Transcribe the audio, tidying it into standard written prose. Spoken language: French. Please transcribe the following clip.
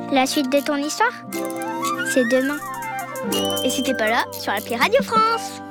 La suite de ton histoire, c'est demain. Et si t'es pas là, sur l'appli Radio France.